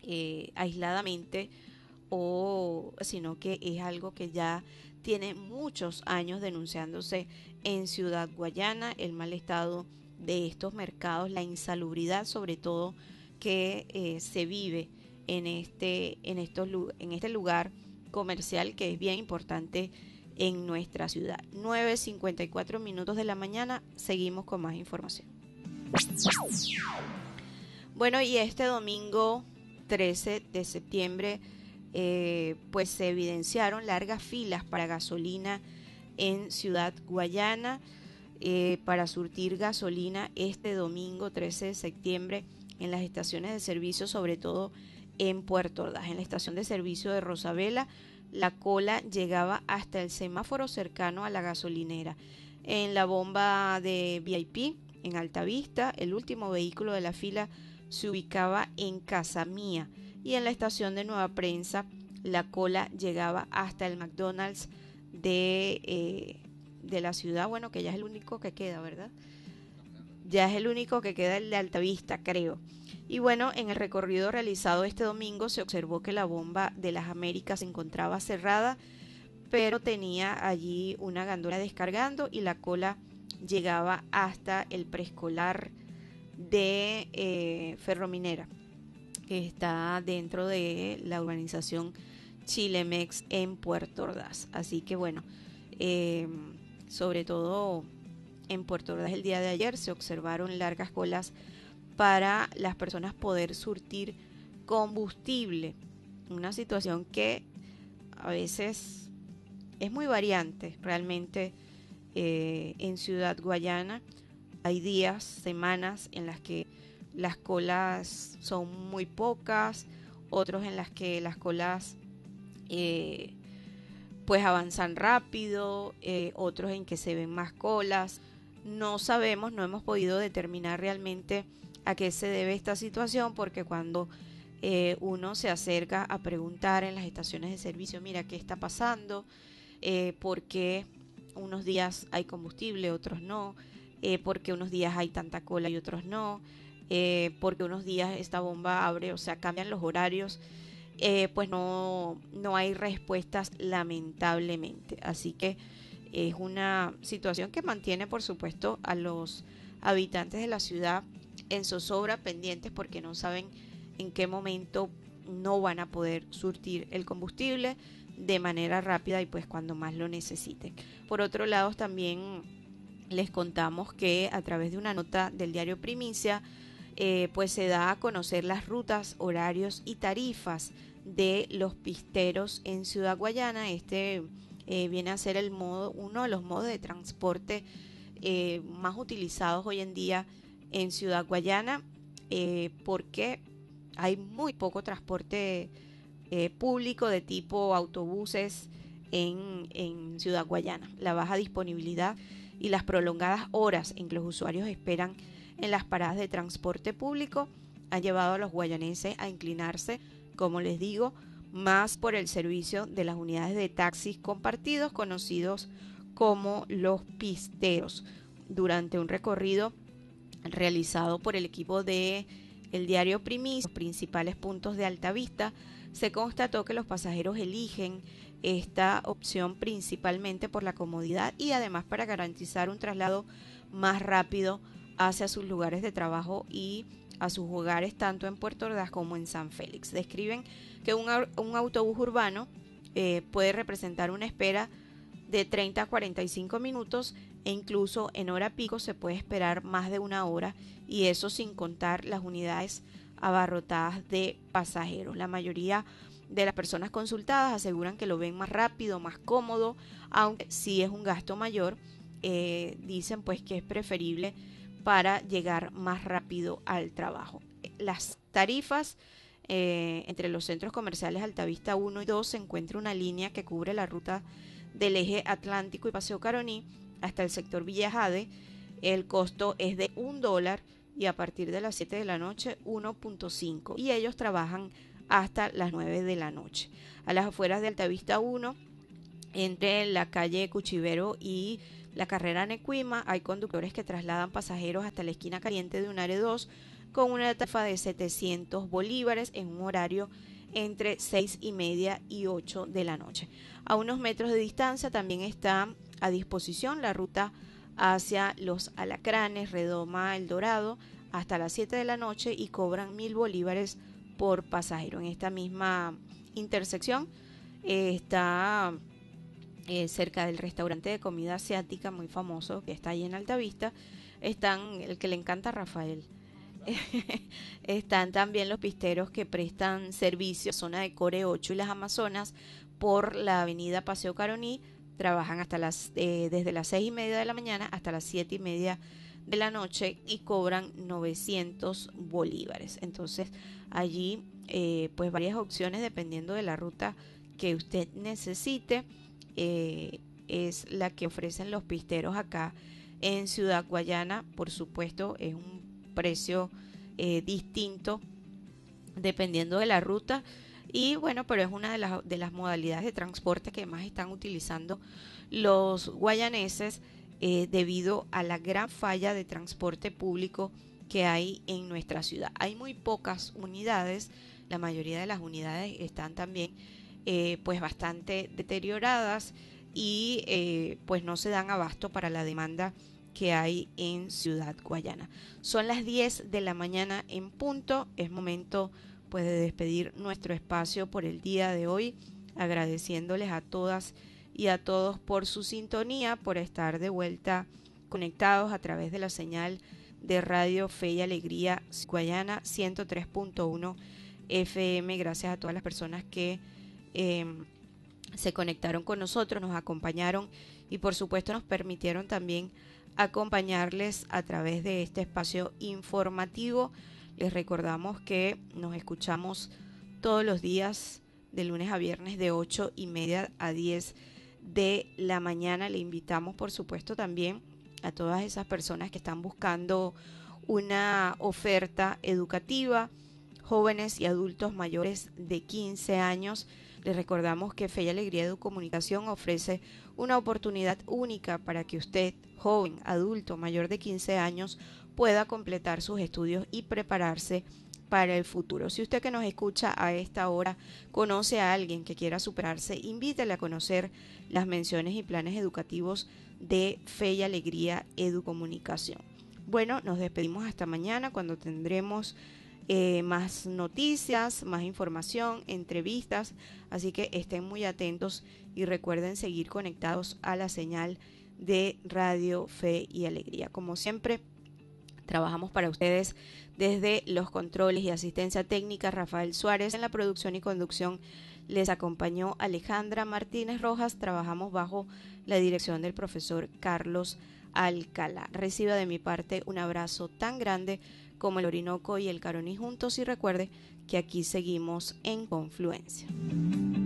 aisladamente, o sino que es algo que ya tiene muchos años denunciándose en Ciudad Guayana, el mal estado de estos mercados, la insalubridad sobre todo que se vive en este lugar comercial que es bien importante en nuestra ciudad. 9:54 de la mañana, seguimos con más información. Bueno, y este domingo 13 de septiembre, pues se evidenciaron largas filas para gasolina en Ciudad Guayana, para surtir gasolina este domingo 13 de septiembre en las estaciones de servicio, sobre todo en Puerto Ordaz. En la estación de servicio de Rosabela, la cola llegaba hasta el semáforo cercano a la gasolinera. En la bomba de VIP, en Altavista, el último vehículo de la fila se ubicaba en Casa Mía, y en la estación de Nueva Prensa la cola llegaba hasta el McDonald's de la ciudad, bueno, que ya es el único que queda, ¿verdad? Ya es el único que queda, el de Altavista, creo. Y bueno, en el recorrido realizado este domingo se observó que la bomba de las Américas se encontraba cerrada, pero tenía allí una gandola descargando, y la cola llegaba hasta el preescolar de Ferrominera, que está dentro de la urbanización Chilemex en Puerto Ordaz. Así que bueno, eh, sobre todo en Puerto Ordaz el día de ayer se observaron largas colas para las personas poder surtir combustible. Una situación que a veces es muy variante realmente en Ciudad Guayana. Hay días, semanas en las que las colas son muy pocas, otros en las que las colas eh, pues avanzan rápido, otros en que se ven más colas. No sabemos, no hemos podido determinar realmente a qué se debe esta situación, porque cuando uno se acerca a preguntar en las estaciones de servicio, mira, ¿qué está pasando? ¿Por qué unos días hay combustible, otros no? ¿Por qué unos días hay tanta cola y otros no? Porque unos días esta bomba abre, o sea, cambian los horarios. Pues no hay respuestas, lamentablemente. Así que es una situación que mantiene, por supuesto, a los habitantes de la ciudad en zozobra, pendientes, porque no saben en qué momento no van a poder surtir el combustible de manera rápida, y pues cuando más lo necesiten. Por otro lado, también les contamos que a través de una nota del diario Primicia, pues se da a conocer las rutas, horarios y tarifas de los pisteros en Ciudad Guayana. Este viene a ser uno de los modos de transporte más utilizados hoy en día en Ciudad Guayana, porque hay muy poco transporte público de tipo autobuses en Ciudad Guayana. La baja disponibilidad y las prolongadas horas en que los usuarios esperan en las paradas de transporte público han llevado a los guayanenses a inclinarse, como les digo, más por el servicio de las unidades de taxis compartidos, conocidos como los pisteros. Durante un recorrido realizado por el equipo de el diario Primicia, los principales puntos de Altavista, se constató que los pasajeros eligen esta opción principalmente por la comodidad y además para garantizar un traslado más rápido hacia sus lugares de trabajo y a sus hogares, tanto en Puerto Ordaz como en San Félix. Describen que un autobús urbano puede representar una espera de 30 a 45 minutos, e incluso en hora pico se puede esperar más de una hora, y eso sin contar las unidades abarrotadas de pasajeros. La mayoría de las personas consultadas aseguran que lo ven más rápido, más cómodo, aunque sí es un gasto mayor. Dicen pues que es preferible para llegar más rápido al trabajo. Las tarifas entre los centros comerciales Altavista 1 y 2 se encuentra una línea que cubre la ruta del eje Atlántico y Paseo Caroní hasta el sector Villajade. El costo es de $1, y a partir de las 7 de la noche 1.5, y ellos trabajan hasta las 9 de la noche. A las afueras de Altavista 1, entre la calle Cuchivero y la carrera Necuima, hay conductores que trasladan pasajeros hasta la esquina caliente de Unare 2 con una tarifa de 700 bolívares en un horario entre 6:30 y 8 de la noche. A unos metros de distancia también está a disposición la ruta hacia Los Alacranes, Redoma, El Dorado, hasta las 7 de la noche y cobran 1.000 bolívares por pasajero. En esta misma intersección está cerca del restaurante de comida asiática muy famoso que está ahí en Altavista. Están, el que le encanta a Rafael, están también los pisteros que prestan servicio zona de Core 8 y las Amazonas por la avenida Paseo Caroní. Trabajan hasta desde las 6:30 de la mañana hasta las 7:30 de la noche y cobran 900 bolívares. Entonces allí pues varias opciones dependiendo de la ruta que usted necesite. Es la que ofrecen los pisteros acá en Ciudad Guayana. Por supuesto es un precio distinto dependiendo de la ruta. Y bueno, pero es una de las modalidades de transporte que más están utilizando los guayaneses debido a la gran falla de transporte público que hay en nuestra ciudad. Hay muy pocas unidades, la mayoría de las unidades están también pues bastante deterioradas y pues no se dan abasto para la demanda que hay en Ciudad Guayana. Son las 10 de la mañana en punto, es momento pues de despedir nuestro espacio por el día de hoy, agradeciéndoles a todas y a todos por su sintonía, por estar de vuelta conectados a través de la señal de Radio Fe y Alegría Guayana 103.1 FM. Gracias a todas las personas que se conectaron con nosotros, nos acompañaron y por supuesto nos permitieron también acompañarles a través de este espacio informativo. Les recordamos que nos escuchamos todos los días de lunes a viernes de 8:30 a 10 de la mañana. Le invitamos por supuesto también a todas esas personas que están buscando una oferta educativa, jóvenes y adultos mayores de 15 años. Les recordamos que Fe y Alegría Educomunicación ofrece una oportunidad única para que usted, joven, adulto, mayor de 15 años, pueda completar sus estudios y prepararse para el futuro. Si usted que nos escucha a esta hora conoce a alguien que quiera superarse, invítele a conocer las menciones y planes educativos de Fe y Alegría Educomunicación. Bueno, nos despedimos hasta mañana cuando tendremos más noticias, más información, entrevistas, así que estén muy atentos y recuerden seguir conectados a la señal de Radio Fe y Alegría. Como siempre, trabajamos para ustedes desde los controles y asistencia técnica Rafael Suárez. En la producción y conducción les acompañó Alejandra Martínez Rojas. Trabajamos bajo la dirección del profesor Carlos Alcalá. Reciba de mi parte un abrazo tan grande como el Orinoco y el Caroní juntos y recuerde que aquí seguimos en Confluencia.